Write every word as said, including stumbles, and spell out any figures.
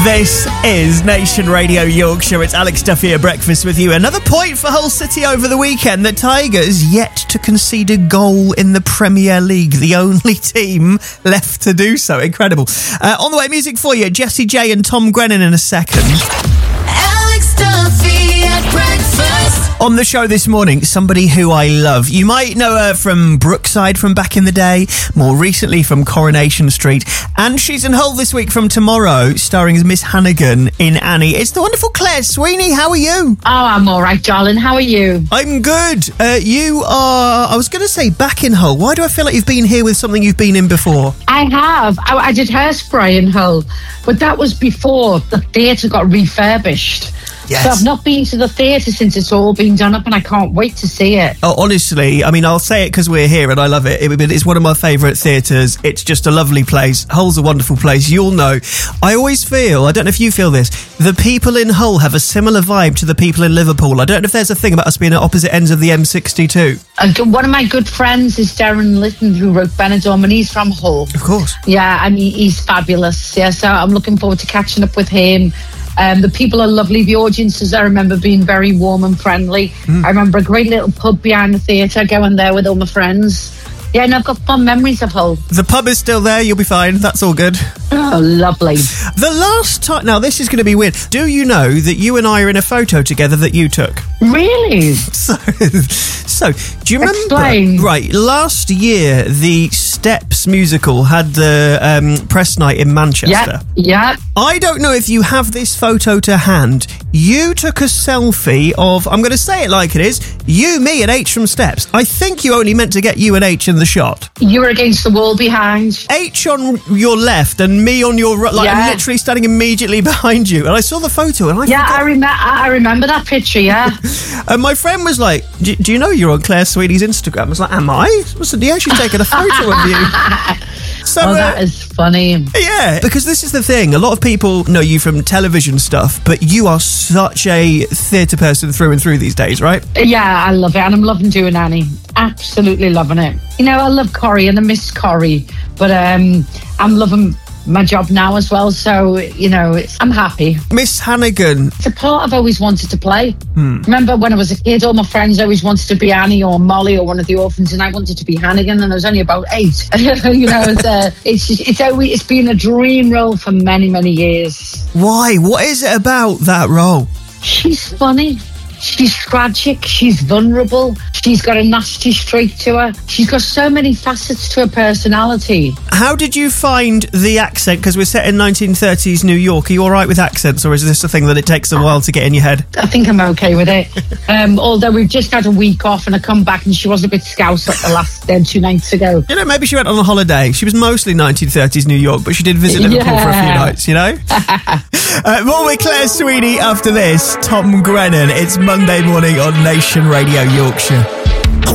This is Nation Radio Yorkshire. It's Alex Duffy at breakfast with you. Another point for Hull City over the weekend. The Tigers yet to concede a goal in the Premier League. The only team left to do so. Incredible. Uh, on the way, music for you. Jessie J and Tom Grennan in a second. Alex Duffy at breakfast. On the show this morning, somebody who I love. You might know her from Brookside from back in the day, more recently from Coronation Street, and she's in Hull this week from Tomorrow, starring as Miss Hannigan in Annie. It's the wonderful Claire Sweeney. How are you? Oh, I'm all right, darling. How are you? I'm good. Uh, you are, I was going to say, back in Hull. Why do I feel like you've been here with something you've been in before? I have. I, I did Hairspray in Hull, but that was before the theatre got refurbished. Yes. So I've not been to the theatre since it's all been done up, and I can't wait to see it. Oh, honestly, I mean, I'll say it because we're here and I love it. it. It's one of my favourite theatres. It's just a lovely place. Hull's a wonderful place. You'll know. I always feel, I don't know if you feel this, the people in Hull have a similar vibe to the people in Liverpool. I don't know if there's a thing about us being at opposite ends of the M sixty-two. Uh, one of my good friends is Darren Litton, who wrote Benidorm, and he's from Hull. Of course. Yeah, I mean, he's fabulous. Yeah, so I'm looking forward to catching up with him. Um, the people are lovely. The audiences, I remember, being very warm and friendly. Mm. I remember a great little pub behind the theatre, going there with all my friends. Yeah, and I've got fond memories of Hull. The pub is still there. You'll be fine. That's all good. Oh, lovely. The last time... Now, this is going to be weird. Do you know that you and I are in a photo together that you took? Really? So, so do you remember... Explain. Right, last year, the Steps musical had the um, press night in Manchester. Yeah, yeah. I don't know if you have this photo to hand. You took a selfie of... I'm going to say it like it is. You, me, and H from Steps. I think you only meant to get you and H in the shot. You were against the wall behind. H on your left and me on your right. Like, yeah. I'm literally standing immediately behind you. And I saw the photo and I Yeah, forgot. I, rem- I remember that picture, yeah. And my friend was like, do, do you know you're on Claire Sweeney's Instagram? I was like, am I? I said, yeah, she's taken a photo of you. So, oh, that uh, is funny. Yeah, because this is the thing. A lot of people know you from television stuff, but you are such a theatre person through and through these days, right? Yeah, I love it. And I'm loving doing Annie. Absolutely loving it. You know, I love Corrie and I miss Corrie, but um, I'm loving my job now as well. So, you know, it's, I'm happy. Miss Hannigan. It's a part I've always wanted to play. Hmm. Remember when I was a kid, all my friends always wanted to be Annie or Molly or one of the orphans, and I wanted to be Hannigan, and I was only about eight. you know, it's, uh, it's, it's, always, it's been a dream role for many, many years. Why? What is it about that role? She's funny. She's tragic. She's vulnerable. She's got a nasty streak to her. She's got so many facets to her personality. How did you find the accent? Because we're set in nineteen thirties New York. Are you all right with accents, or is this a thing that it takes a while to get in your head? I think I'm okay with it. um, although we've just had a week off and I come back and she was a bit scouse at the last uh, two nights ago. You know, maybe she went on a holiday. She was mostly nineteen thirties New York, but she did visit Liverpool yeah. for a few nights, you know? uh, more with Claire Sweeney after this. Tom Grennan. It's Monday morning on Nation Radio Yorkshire.